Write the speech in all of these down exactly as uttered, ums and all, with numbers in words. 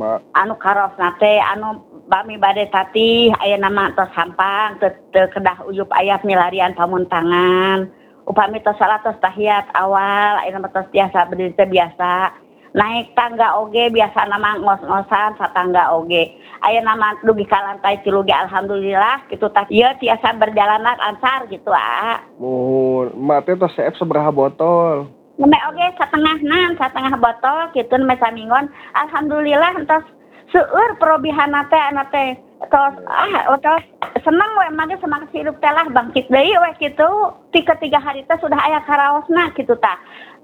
Mak? Anu karos nate anu bami bade tati aya nama tos sampang teu teu kedah uyup aya milarian pamuntangan. Upami tos salat tos tahiyat awal aya nama tos biasa berdiri teh biasa. Naik tangga oge biasa nama ngos-ngosan satangga oge. Aya nama dugi ka lantai tilu ge alhamdulillah kitu tah ieu tiasa berjalan lancar gitu ah. Muhun, mak teh tos seep sabaraha botol? Neme oge satengah nan, satengah botol kitu neme samingon. Alhamdulillah entos seueur perobihanna teh ana teh tos ah tos seneng we mage semangat hidup teh lah bangkit deui we kitu. Tiga tiga hari teh sudah aya karaosna kitu tah.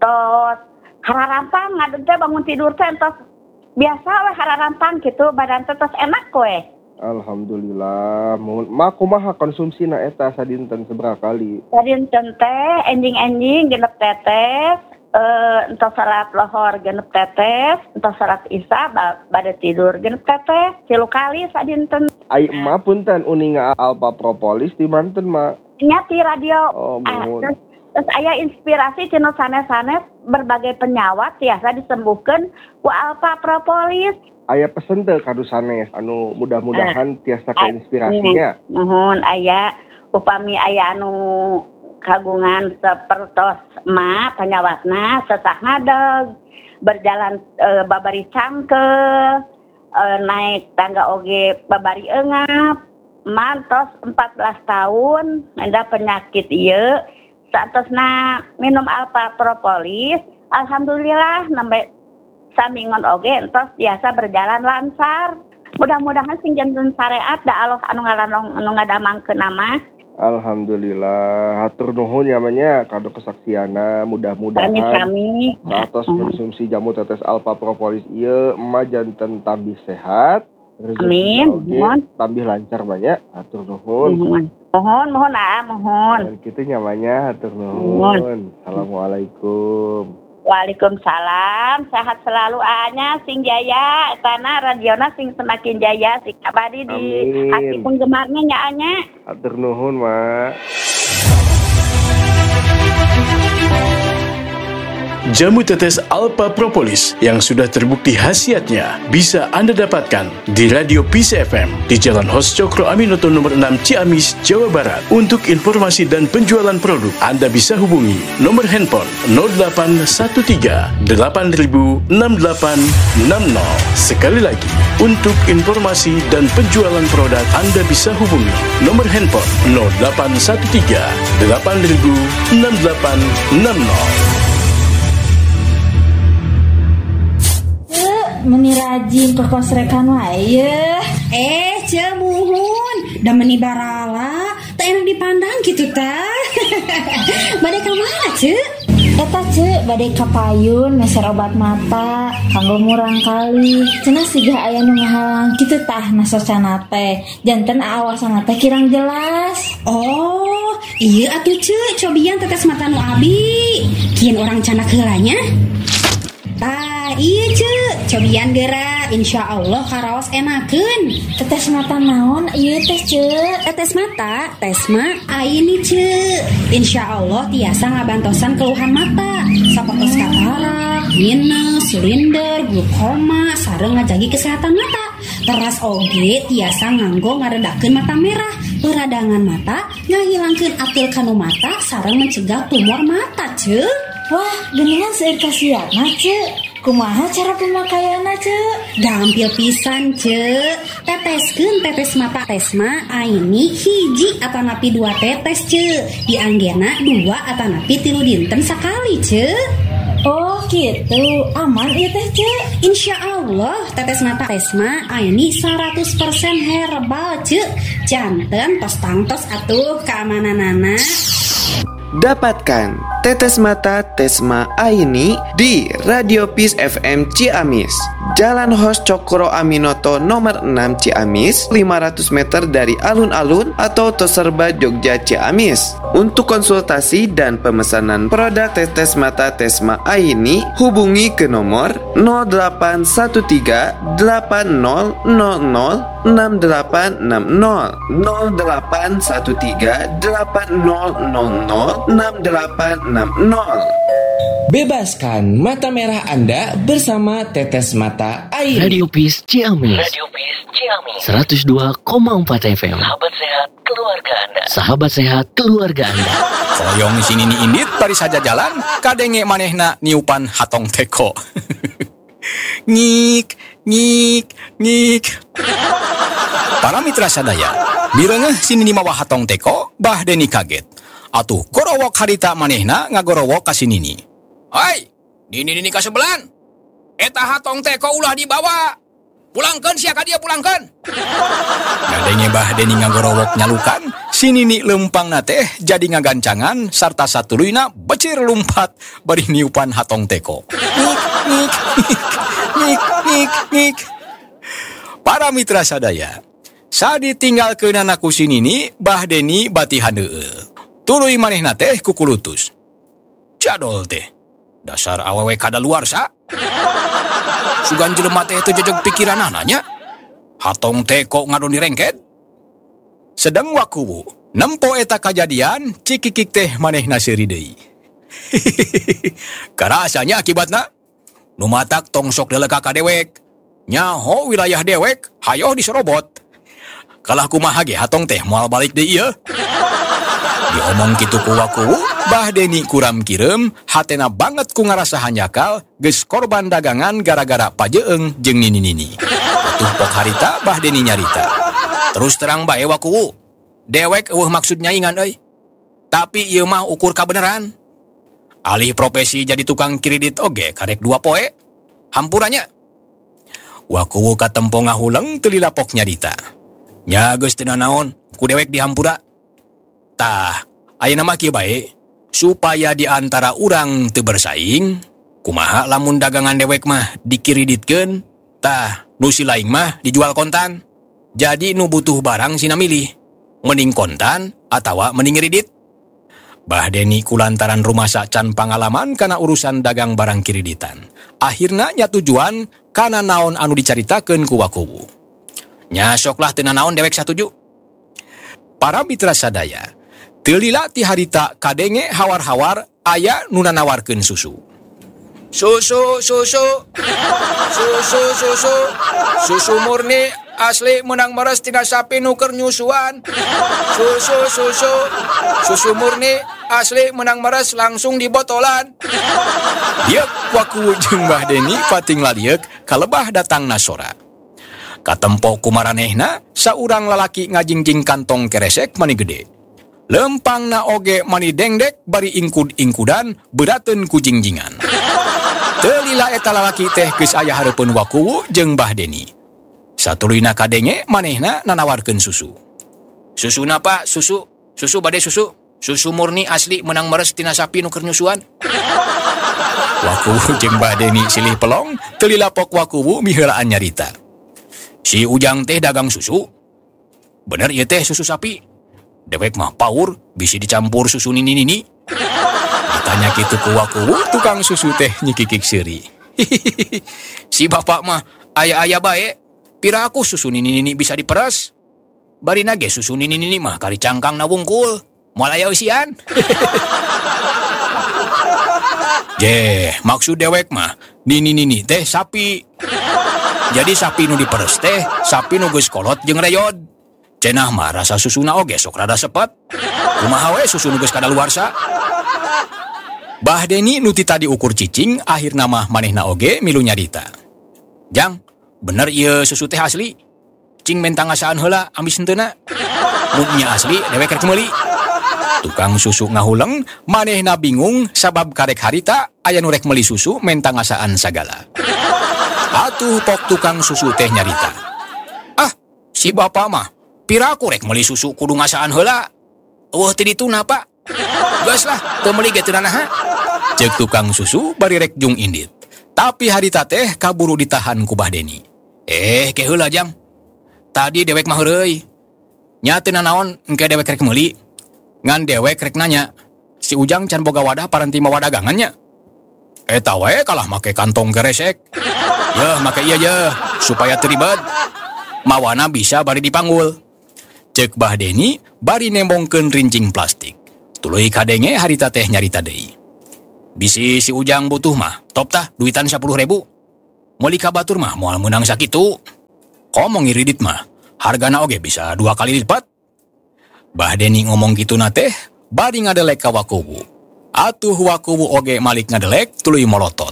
Tos hararampang ngadeg teh bangun tidur teh entos biasa we hararampang kitu badan teh tos enak we. Alhamdulillah. Muhun, mak kumaha konsumsina eta sadinten sabaraha kali? Sadinten teh enjing-enjing genep tetes, eh entos salat lohor genep tetes, entos salat isya bade tidur genep tetes, tilu kali sadinten. Ai emak punten uninga Alpha Propolis di manten mak? Nya ti radio. Oh, ah, muhun. terus, terus aya inspirasi cenah sanes-sanes berbagai penyawat tiasa disembuhkeun ku Alpha Propolis. Aya pesen teh kadu sanes anu mudah-mudahan tiasa keinspirasinya. Mohon aya upami aya anu kagungan sapertos emak panyawatna sesah ngadeg berjalan e, babari cangkel e, naik tangga oge babari eungap mantos empat belas tahun ada penyakit ieu saatosna minum Alpha Propolis alhamdulillah nembe samingon oge entos biasa berjalan lancar. Mudah-mudahan sing janten syariat da Allah anu ngalanong anu ngadamangkeun nama. Alhamdulillah, hatur nuhun namanya kado kesaksiana mudah-mudahan kami satos konsumsi jamu tetes Alpha Propolis ieu emak janten tambih sehat. Amin. Oge tambih lancar banyak. Hatur nuhun. Mohon, mohon, mohon ah, mohon. Dan kitu namanya hatur nuhun. Assalamualaikum. Waalaikumsalam, sehat selalu anya sing jaya, tanah radiona sing semakin jaya, sing abadi di hati penggemarnya nya anya. Hatur nuhun, Mak. Jamu tetes Alpha Propolis yang sudah terbukti khasiatnya bisa Anda dapatkan di Radio Peace F M di Jalan Hos Cokro Aminoto nomor enam Ciamis, Jawa Barat. Untuk informasi dan penjualan produk, Anda bisa hubungi nomor handphone nol delapan satu tiga delapan nol enam delapan enam nol. Sekali lagi, untuk informasi dan penjualan produk, Anda bisa hubungi nomor handphone nol delapan satu tiga delapan nol enam delapan enam nol. Meni rajin perkosrekan wae. Eh, cemuhun, da meni barala, tak enak dipandang gitu tah. Bade ka mana, Ce? Eta Ce, bade ka payun meser obat mata, kanggo murang kali. Cenah siga aya nu ngahalang kitu tah nasosana teh. Janten awasana teh kirang jelas. Oh, iya atuh Ce, cobian tetes mata nu abi. Kieun urang canak heulanya. Tah, iya Ce, cobian geura, insya Allah karaos enakeun. Tetes mata naon ieu teh Ce? Tetes mata, tes mah aini Ce. Insya Allah tiasa ngabantosan keluhan mata, sapertos katarak, minus, silinder, glukoma, sareng ngajagi kesehatan mata. Teras oge tiasa nganggo ngaredakeun mata merah, peradangan mata, ngahilangkeun atil kanu mata, sareng mencegah tumor mata Ce. Wah, geningan seueur kasiatna Ce. Kumaha cara pemakaianna Ce? Gampil pisan Ce. Teteskeun tetes mata tesma aini hiji atanapi dua tetes Ce. Dianggena dua atanapi tilu dinten sakali Ce. Oh gitu, aman ieu teh Ce. Insya Allah tetes mata tesma aini seratus persen herbal Ce. Janten tos tangtos atuh keamananana. Dapatkan tetes mata Tesma Aini di Radio Peace F M Ciamis, Jalan Hos Cokro Aminoto nomor enam Ciamis, lima ratus meter dari alun-alun atau Toserba Jogja Ciamis. Untuk konsultasi dan pemesanan produk tetes mata Tesma Aini, hubungi ke nomor nol delapan satu tiga delapan nol nol nol enam delapan enam nol nol delapan satu tiga delapan nol nol nol enam delapan enam nol. Bebaskan mata merah Anda bersama Tetes Mata Air. Radio Peace Ciamis. Radio Peace Ciamis. seratus dua koma empat F M. Sahabat sehat keluarga Anda. Sahabat sehat keluarga Anda. Koyong sini ni indit bari saja jalan, kadenge manehna niupan hatong teko. Ngik, ngik, ngik. Para mitra sadaya, bireungeuh sini ni mawa hatong teko, bah Deni kaget. Atuh gorowok harita manehna ngagorowok ka sini ni. Hai, nini nini ka sebelan. Eta hatong teko ulah dibawa. Pulangkeun sia ka dia pulangkeun. Ngadenge bah Deni ngagorowok nyalukan, si Nini lempangna teh jadi ngagancangan sarta satuluyna becir lumpat bari niupan hatong teko. Nik nik nik nik nik. Para mitra sadaya, saditinggalkeunana ku si Nini, bah Deni batihan heul. Tuluy manehna teh kukulutus. Jadol teh. Dasar awewe kadaluarsa. Sugan jelema teh teu jejeg pikiran ananya. Hatong teko ngadon direngket. Sedang wakuwu, nempo eta kajadian cikikik teh manehna seuri deui. Karasanya akibatna nu matak tong sok deleka ka dewek. Nyaho wilayah dewek hayo diserobot. Kalah kumaha ge hatong teh moal balik deui ieu. Diomong kitu ku wakuwu, bah Deni kuram kirem, hatena banget ku ngarasa hanyakal, geus korban dagangan gara-gara pajeeng jeung nini-nini. Atuh pok harita bah Deni nyarita. Terus terang bae wakuwu, dewek eueuh maksud nyaingan euy. Tapi ieu mah ukur kabeneran. Alih profesi jadi tukang kredit oge karek dua poe. Hampurannya. Wakuwu katempo ngahuleng teu lilapok nyarita. Nya geus teu naon, ku dewek di hampura. Tah, ayeuna mah kieu bae, supaya di antara urang teu bersaing, kumaha lamun dagangan dewek mah dikreditkeun, tah nu si laing mah dijual kontan. Jadi nu butuh barang sina milih, mending kontan atawa mending kredit. Bah Deni kulantaran rumasa can pangalaman kana urusan dagang barang kreditan. Akhirna nya tujuan kana naon anu dicaritakeun ku wakuwu. Nya soklah teu naon dewek satuju. Para mitra sadaya, teu lila ti harita kadenge hawar-hawar aya nu nanawarkeun susu. Susu, susu. Susu, susu. Susu murni asli menang meres tina sapi nu keur nyusuan. Susu, susu. Susu murni asli menang meres langsung di botolan. Yeuk wakuwu jeung Mbah Deni pating laliek kalebah datang nasora. Katempo kumaranehna saurang lalaki ngajingjing kantong keresek mani gede. Lempangna oge mani dengdek bari ingkud-ingkudan berateun ku jingjingan. Teu lila eta lalaki teh geus aya hareupeun wakuwu jeung Mbah Deni. Satuluyna kadenge manehna nanawarkeun susu. Susuna Pak, susu. Susu bade susu. Susu murni asli menang meres tina sapi nu keur nyusuan. Wakuwu jeung Mbah Deni silih pelong, teu lila pok wakuwu miheulaan nyarita. Si Ujang teh dagang susu. Bener ieu teh susu sapi. Dewek mah paur, bisi dicampur susu nini-nini. Ditanya kitu ku wakuwu, tukang susu teh nyikikik seuri. Si bapak mah aya-aya bae. Pira aku susu nini-nini bisa diperes. Barina ge susu nini-nini mah kari cangkang na wungkul. Moal aya usian. Jeh, maksud dewek mah nini-nini teh sapi. Jadi sapi nu diperes teh, sapi nu geus kolot jeung reyod. Cenah mah rasa susuna oge sok rada sepet. Kumaha we susu nu geus kadaluarsa. Bah Deni nu ti tadi ukur cicing, akhirna mah manehna oge milu nyarita. Jang, bener ieu susu teh asli. Cing mentang ngasaan heula ambis henteuna. Mun nya asli dewek rek meuli. Tukang susu ngahuleng, manehna bingung sabab karek harita aya nu rek meuli susu mentang ngasaan sagala. Atuh pok tukang susu teh nyarita. Ah, si bapak mah pira aku rek meuli susu kudu ngasaan heula. Eueuh teu dituna Pak. Geus lah, teu meuli ge teu nanaha. Ceuk tukang susu bari rek jung indit. Tapi harita teh kaburu ditahan ku Bah Deni. Eh, ke heula Jang. Tadi dewek mah heureuy. Nya teu nanaon engke dewek rek meuli. Ngan dewek rek nanya, si Ujang can boga wadah paranti mawa dagangannya. Eta wae kalah make kantong keresek. Yeuh, make ieu yeuh supaya teu ribet. Mawana bisa bari dipanggul. Ceuk Bah Deni bari nembongkeun rincing plastik. Tuluy kadenge harita teh nyarita deui. Bisi si Ujang butuh mah, top tah duitan sepuluh ribu. Muli ka batur mah moal menang sakitu. Komong ngiridit mah, hargana oge bisa dua kali lipat. Bah Deni ngomong gitu nate, bari ngadelek ka Wakuwu. Atuh Wakuwu oge malik ngadelek tuluy molotot.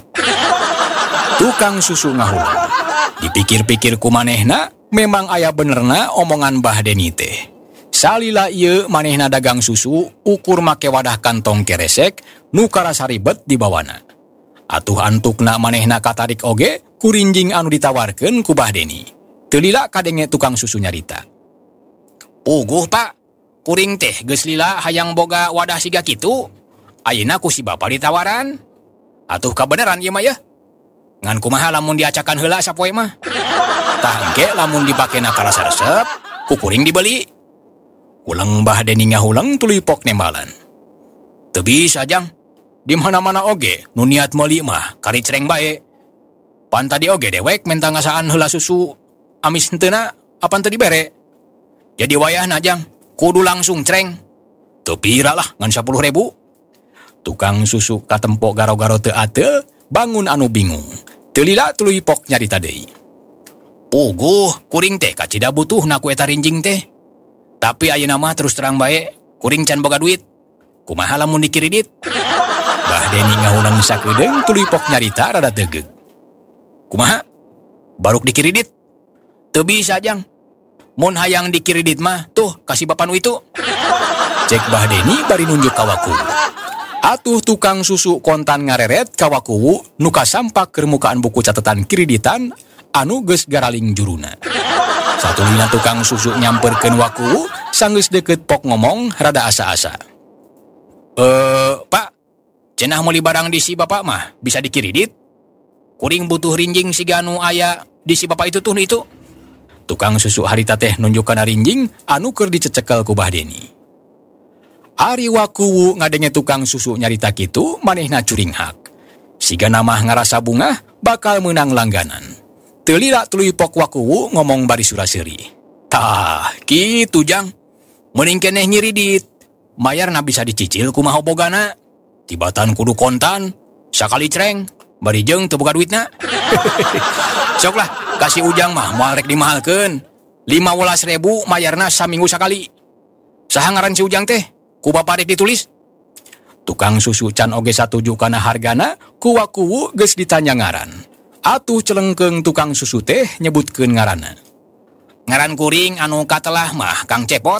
Tukang susu ngahulang. Dipikir-pikir kumanehna, memang aya benerna omongan Bah Deni teh. Salila ieu manehna dagang susu, ukur make wadah kantong keresek, nu karasa ribet di bawana. Atuh antukna manehna katarik oge, kurinjing anu ditawarkeun ku Bah Deni. Teu lila kadenge tukang susu nyarita. Puguh pak, kuring teh geus lila hayang boga wadah siga kitu. Ayeuna ku si bapa ditawaran. Atuh kabeneran ieu mah ya. Ngan kumaha lamun diacakan heula sapoe mah. Tah engke lamun dipakena karasa resep, ku kuring dibeli. Ulang Bah Deni ngahulang tuluy pok nembalan. Teu bisa Jang. Di mana-mana oge nu niat meuli mah kari cereng bae. Pan tadi oge dewek menta ngasaan heula susu amis henteuna apan teu dibere. Jadi wayahna Jang, kudu langsung cereng. Teu pira lah ngan sepuluh ribu. Tukang susu katempo garo-garo teu ateul, bangun anu bingung. Teu lila tuluy pok nyarita deui. Puguh, kuring teh kacida butuh na ku eta rinjing teh. Tapi ayeuna mah terus terang bae, kuring can boga duit. Kumaha lamun dikiridit? Bah Deni ngahulang sakedeung tuluy pok nyarita rada teugeg. Kumaha? Baruk dikiridit? Teu bisa Jang. Mun hayang dikiridit mah, tuh kasih bapa nu itu. Cek Bah Deni bari nunjuk ka Wakuwu. Atuh tukang susu kontan ngareret ka Wakuwu nu kasampak kermukaan buku catatan kreditan anu geus garaling juruna. Satulina tukang susu nyamperkeun Wakuwu, sanggeus deukeut pok ngomong rada asa-asa. Eh, Pak, cenah meuli barang di si Bapak mah bisa dikiridit? Kuring butuh rinjing siga anu aya di si Bapak itu tuh itu. Tukang susu harita teh nunjuk kana rinjing anu keur dicecekel ku Bah Deni. Ari Wakuwu ngadenge tukang susu nyarita kitu, manehna curing hak. Siga namah ngarasa bungah bakal menang langganan. Teu lila tuluy pok Wakuwu ngomong bari sura-seuri. Tah, kitu Jang. Mending keneh nyiridit. Mayarna bisa dicicil kumaha bogana. Tibatan kudu kontan, sakali cereng, bari jeung teu boga duitna. Sok lah, kasih Ujang mah moal rek dimahalkeun. lima belas ribu mayarna saminggu sakali. Saha ngaran si Ujang teh? Ku bapa rek ditulis. Tukang susu can oge satuju kana hargana, ku Wakuwu geus ditanya ngaran. Atuh celengkeung tukang susu teh nyebutkeun ngaranna. Ngaran kuring anu katelah mah Kang Cepot.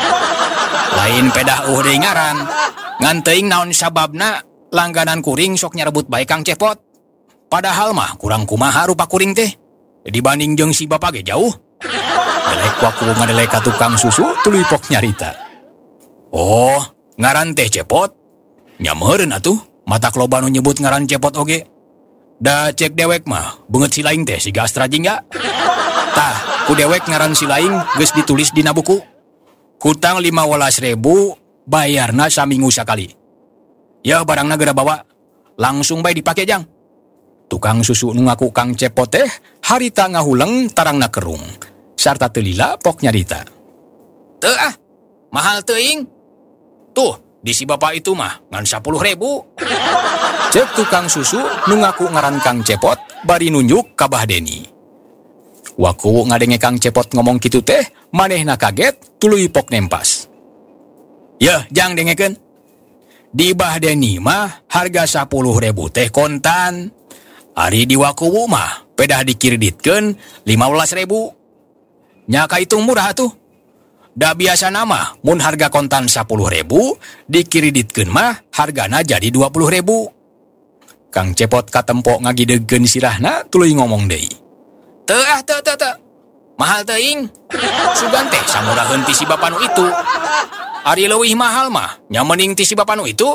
Lain pedah uh deui ngaran. Ngan teuing naon sababna langganan kuring sok nyarebut bae Kang Cepot. Padahal mah kurang kumaha rupa kuring teh. Dibanding jeung si bapa ge jauh. Delek Wakuwu ngadelek ka tukang susu tuluy pok nyarita. Oh, ngaran teh Cepot. Nya meureun atuh, matak loba nu nyebut ngaran Cepot oge. Da cek dewek mah, beungeut si laing teh siga Astra Jingga. Tah, ku dewek ngaran si laing geus ditulis dina buku. Hutang lima belas ribu, bayarna saminggu sakali. Ya barangna geura bawa, langsung bae dipake Jang. Tukang susu nu ngaku Kang Cepot teh harita ngahuleng tarangna kerung. Sarta teu lila pok nyarita. Teu ah, mahal teuing. Tuh, di si bapa itu mah ngan sepuluh ribu. Cek tukang susu nu ngaku ngaran Kang Cepot bari nunjuk ka Bah Deni. Wakuwu ngadenge Kang Cepot ngomong kitu teh, manehna kaget tuluy pok nempas. Yeuh, Jang dengekeun. Di Bah Deni mah harga sepuluh ribu teh kontan. Ari di Wakuwu mah pedah dikireditkeun lima belas ribu. Nya kaitung murah tuh. Da biasa nama mun harga kontan sepuluh ribu dikireditkeun mah hargana jadi dua puluh ribu. Kang Cepot katempo ngagidegkeun sirahna tuluy ngomong deui. Teu ah teu teu teu. Mahal teuing. Sugan teh samuraheun ti si bapa nu itu. Ari leuwih mahal mah nya mending ti si bapa nu itu.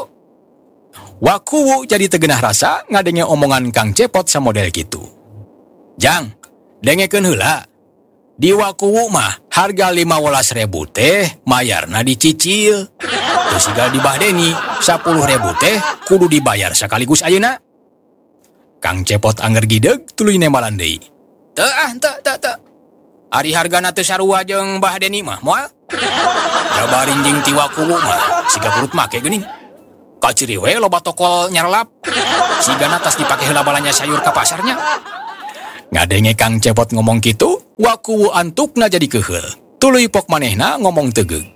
Wakuwu jadi tegenah rasa ngadenge omongan Kang Cepot samodel kitu. Jang, dengekeun heula. Di Wakuwu mah harga lima belas ribu teh mayarna dicicil. Terus siga di Bah Deni sepuluh ribu teh kudu dibayar sekaligus ayeuna. Kang Cepot anger gideg tuluy nembalan deui. Teu ah teu teu teu. Ari hargana teu sarua jeung Bah Deni mah moal. Jabarin jeung ti Wakuwu mah siga kurut make geuning. Bakal ciri we loba tokol nyarelap. Sigana tas dipake heula balanya sayur ka pasarnya. Ngadenge Kang Cepot ngomong kitu, waku antukna jadi keheul. Tuluy pok manehna ngomong tegeug.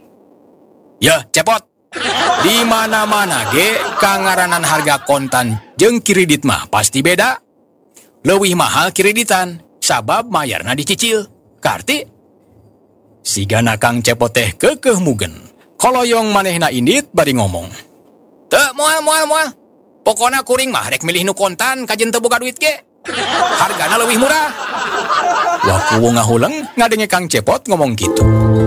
Ya, Cepot. Di mana-mana ge kangaranan harga kontan jeung kredit mah pasti beda. Leuwih mahal kreditan, sabab mayarna dicicil. Karti sigana Kang Cepot teh keukeuh mugen. Koloyong manehna indit bari ngomong. Teu moal moal moal. Pokona kuring mah rek milih nu kontan kajen teu boga duit ge. Hargana leuwih murah. Waku ngahuleung ngadenge Kang Cepot ngomong gitu.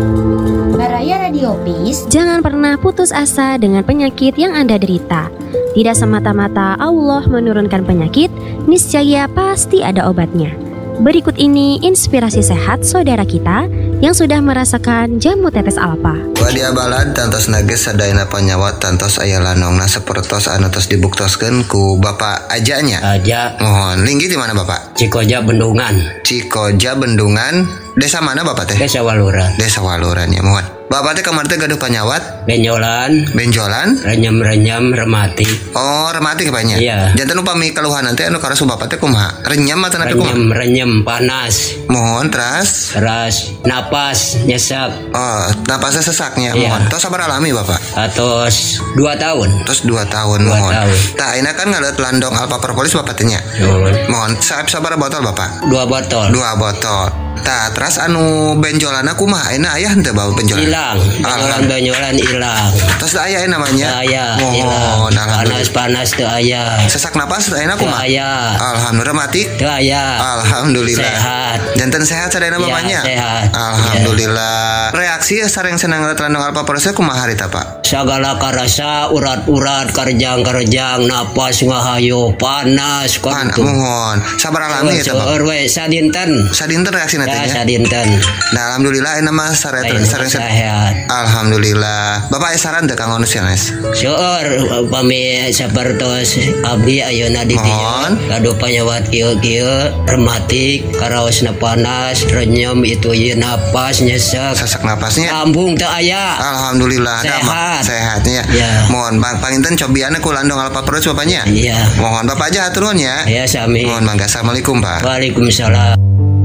Baraya Radio Peace. Jangan pernah putus asa dengan penyakit yang Anda derita. Tidak semata-mata Allah menurunkan penyakit, niscaya pasti ada obatnya. Berikut ini inspirasi sehat saudara kita yang sudah merasakan jamu tetes alpa. Wadia balad tantos nages sadayana panyawat tantos aya lanongna sapertos anu tos dibuktoskeun ku Bapak Ajanya. Aja. Mohon linggi di mana Bapak? Cikoja Bendungan. Cikoja Bendungan. Desa mana Bapak teh? Desa Waluran. Desa Waluran ya, mohon. Bapak teh kamar teh gaduh panyawat? Benjolan. Benjolan? Renyam-renyam rematik. Oh, rematik banyak. Iya. Janten upami keluhan nanti anu karasu Bapak teh kumaha? Renyam atau napi kumaha? Renyam, renyam panas. Mohon teras. Teras napas nyesak. Oh, napasnya sesaknya. Iya. Mohon. Tos sabar alami Bapak? Atos dua tahun. Tos dua tahun. Dua mohon. tahun. Tah ayeuna kan ngaliat landong Alpa Propolis Bapak teh nya. Mohon. Saab sabar botol Bapak? Dua botol. Dua botol. Tah, terus anu benjolana kumaha ayeuna aya henteu bawa benjolan? Hilang. Benjolan-benjolan hilang. Terus aya namanya? Aya. Mohon. Panas-panas teu aya. Sesak napas ayeuna kumaha? Aya. Alhamdulillah mati? Teu aya. Alhamdulillah. Sehat. Janten sehat sadayana mamanya? Ya, sehat. Alhamdulillah. Ya. Reaksi sareng senang ngeliat landong Alpa Propolis kumaha harita Pak? Sagala karasa urat-urat karjang-karjang napas ngahayu panas Pan, mohon. Sabar alami ya Pak. Seueur we sadinten. Sadinten reaksi nantinya. Ya, sadinten. Nah, alhamdulillah ini mah sareng sareng sehat. Alhamdulillah. Bapak aya saran teu Kang Onus ya, Nes? Seueur upami sapertos abdi ayeuna di dieu gaduh panyawat kieu-kieu rematik, karaosna panas, renyem itu ieu napas nyesek. Sesak napasnya. Lambung teu aya. Alhamdulillah. Sehat. Sehatnya. Ya. Mohon Bang panginten cobiana ku landong Alpa Propolis Bapaknya. Iya. Mohon Bapak aja atur nuhun ya. Ya sami. Mohon mangga. Assalamualaikum Pak. Waalaikumsalam.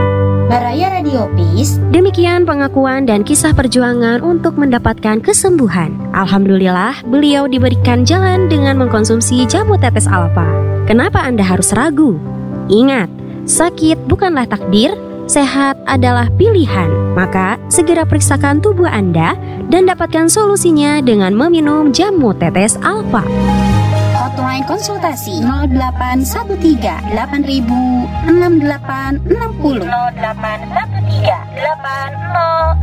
Baraya Radio Peace. Demikian pengakuan dan kisah perjuangan untuk mendapatkan kesembuhan. Alhamdulillah, beliau diberikan jalan dengan mengkonsumsi jamu tetes alpa. Kenapa Anda harus ragu? Ingat, sakit bukanlah takdir, sehat adalah pilihan. Maka, segera periksakan tubuh Anda dan dapatkan solusinya dengan meminum jamu tetes alpa. Hotline konsultasi nol delapan satu tiga delapan ribu enam delapan enam nol. nol delapan satu tiga delapan